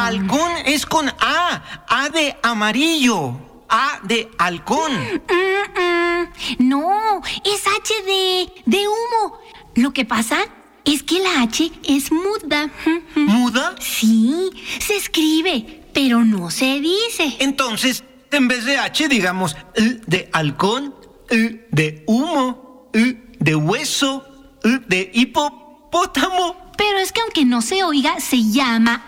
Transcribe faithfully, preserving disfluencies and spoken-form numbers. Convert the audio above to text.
Halcón es con A. A de amarillo. A de halcón. Mm, mm, no, es H de, de humo. Lo que pasa es que la H es muda. ¿Muda? Sí, se escribe, pero no se dice. Entonces, en vez de H, digamos I de halcón, I de humo, I de hueso, I de hipopótamo. Pero es que aunque no se oiga, se llama